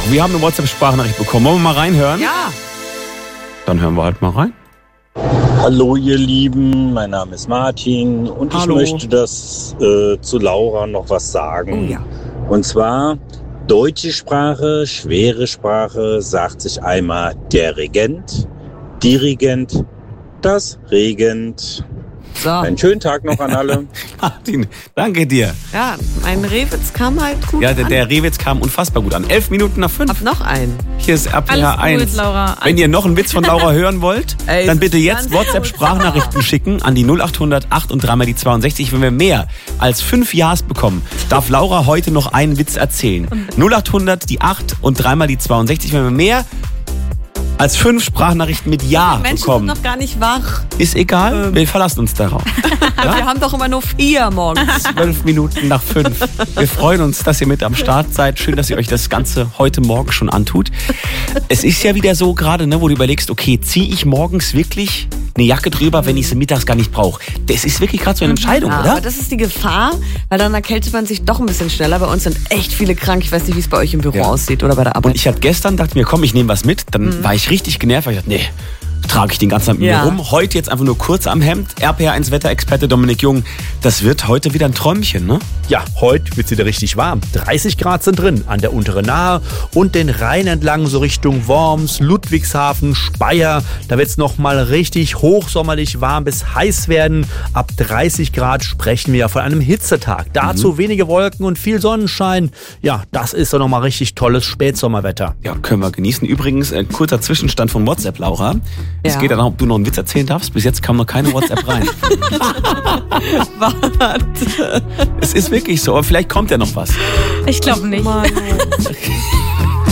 Wir haben eine WhatsApp-Sprachnachricht bekommen. Wollen wir mal reinhören? Ja. Dann hören wir halt mal rein. Hallo ihr Lieben, mein Name ist Martin und Hallo. ich möchte zu Laura noch was sagen. Oh ja. Und zwar, deutsche Sprache, schwere Sprache, sagt sich einmal der Regent, Dirigent, das Regent. So. Einen schönen Tag noch an alle. Martin, danke dir. Ja, mein Rehwitz kam halt gut Ja, an. der Rehwitz kam unfassbar gut an. 11 Minuten nach 5. Hab noch einen. Hier ist Alles RPR 1. gut, Laura. Wenn ihr noch einen Witz von Laura hören wollt, Ey, dann bitte ganz jetzt gut. WhatsApp-Sprachnachrichten schicken an die 0800 8 und 3 mal die 62. Wenn wir mehr als 5 Ja's bekommen, darf Laura heute noch einen Witz erzählen. 0800 die 8 und 3 mal die 62. Wenn wir mehr als 5 Sprachnachrichten mit Ja Die Menschen sind bekommen, noch gar nicht wach. ist egal, wir verlassen uns darauf. Wir haben doch immer nur 4 morgens. 12 Minuten nach 5. Wir freuen uns, dass ihr mit am Start seid. Schön, dass ihr euch das Ganze heute Morgen schon antut. Es ist ja wieder so gerade, ne, wo du überlegst, okay, ziehe ich morgens wirklich eine Jacke drüber, wenn ich sie mittags gar nicht brauche? Das ist wirklich gerade so eine Entscheidung, Ja, oder? aber das ist die Gefahr, weil dann erkältet man sich doch ein bisschen schneller. Bei uns sind echt viele krank. Ich weiß nicht, wie es bei euch im Büro aussieht oder bei der Arbeit. Und ich hatte gestern, dachte mir, komm, ich nehme was mit. Dann war ich richtig genervt, weil ich dachte, nee, trage ich den ganzen Tag mit mir Ja. rum. Heute jetzt einfach nur kurz am Hemd. RPR1 Wetterexperte Dominik Jung. Das wird heute wieder ein Träumchen, ne? Ja, heute wird es wieder richtig warm. 30 Grad sind drin an der unteren Nahe und den Rhein entlang so Richtung Worms, Ludwigshafen, Speyer. Da wird es nochmal richtig hochsommerlich warm bis heiß werden. Ab 30 Grad sprechen wir ja von einem Hitzetag. Dazu wenige Wolken und viel Sonnenschein. Ja, das ist doch nochmal richtig tolles Spätsommerwetter. Ja, können wir genießen. Übrigens, ein kurzer Zwischenstand von WhatsApp, Laura. Es Ja. geht darum, ob du noch einen Witz erzählen darfst. Bis jetzt kam noch keine WhatsApp rein. Warte. Es ist wirklich so, aber vielleicht kommt ja noch was. Ich glaube nicht. Mann.